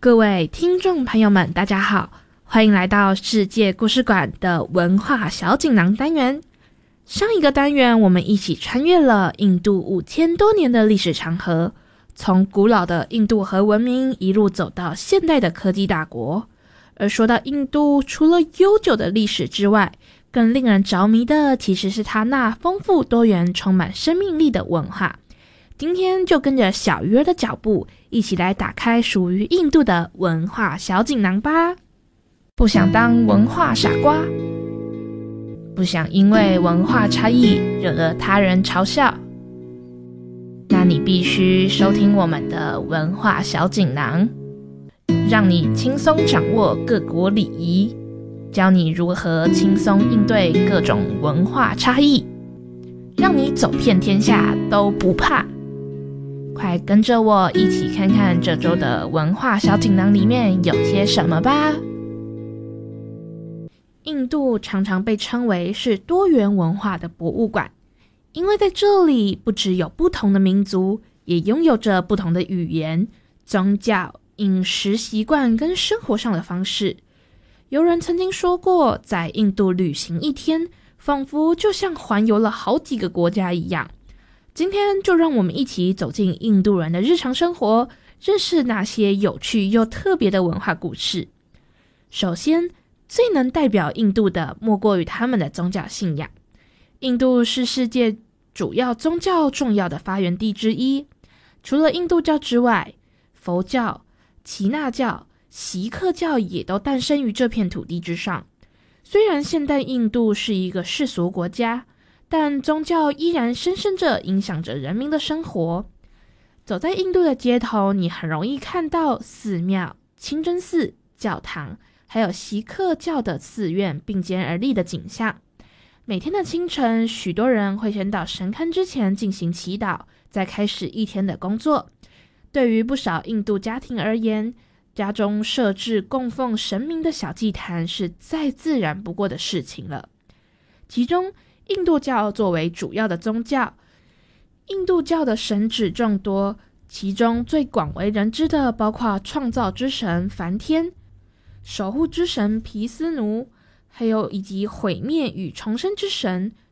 各位听众朋友们，大家好，欢迎来到世界故事馆的文化小锦囊单元。上一个单元，我们一起穿越了印度5000多年的历史长河，从古老的印度河文明一路走到现代的科技大国。而说到印度，除了悠久的历史之外，更令人着迷的其实是它那丰富多元、充满生命力的文化。今天就跟着小鱼儿的脚步，一起来打开属于印度的文化小锦囊吧。不想当文化傻瓜，不想因为文化差异惹得他人嘲笑，那你必须收听我们的文化小锦囊，让你轻松掌握各国礼仪，教你如何轻松应对各种文化差异，让你走遍天下都不怕。快跟着我一起看看这周的文化小锦囊里面有些什么吧。印度常常被称为是多元文化的博物馆，因为在这里不只有不同的民族，也拥有着不同的语言、宗教、饮食习惯跟生活上的方式。有人曾经说过，在印度旅行一天，仿佛就像环游了好几个国家一样。今天就让我们一起走进印度人的日常生活，认识那些有趣又特别的文化故事。首先，最能代表印度的莫过于他们的宗教信仰。印度是世界主要宗教重要的发源地之一，除了印度教之外，佛教、耆那教、锡克教也都诞生于这片土地之上。虽然现代印度是一个世俗国家，但宗教依然深深着影响着人民的生活。走在印度的街头，你很容易看到寺庙、清真寺、教堂，还有锡克教的寺院并肩而立的景象。每天的清晨，许多人会先到神龛之前进行祈祷，再开始一天的工作。对于不少印度家庭而言，家中设置供奉神明的小祭坛是再自然不过的事情了。其中印度教作为主要的宗教，印度教的神祇众多，其中最广为人知的包括创造之神梵天、守护之神毗斯奴，还有以及毁灭与重生之神